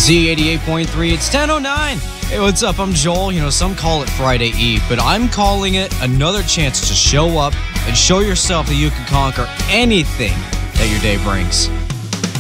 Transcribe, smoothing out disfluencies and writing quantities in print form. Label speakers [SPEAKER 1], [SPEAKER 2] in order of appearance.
[SPEAKER 1] Z88.3, it's 10:09. Hey, what's up? I'm Joel. Some call it Friday Eve, but I'm calling it another chance to show up and show yourself that you can conquer anything that your day brings.